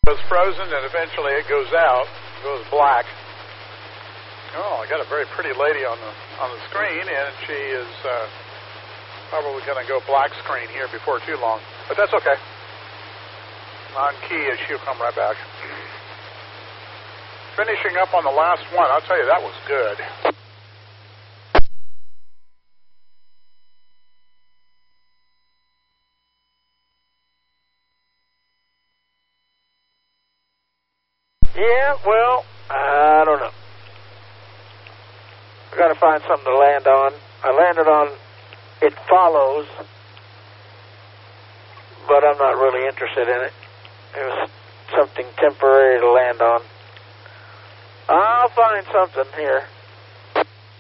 Goes frozen and eventually it goes out, goes black. Oh, I got a very pretty lady on the screen, and she is probably going to go black screen here before too long, but that's okay. On key, she'll come right back. Finishing up on the last one, I'll tell you that was good. Yeah, well, I don't know. I got to find something to land on. I landed on It Follows, but I'm not really interested in it. It was something temporary to land on. I'll find something here.